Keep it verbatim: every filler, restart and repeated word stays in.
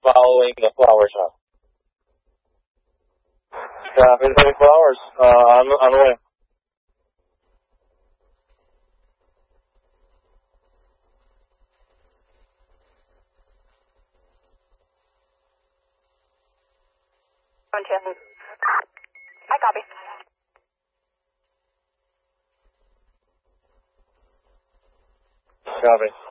following the flower shop. Copy, twenty-four hours. Uh, on, on the way. I copy. Copy.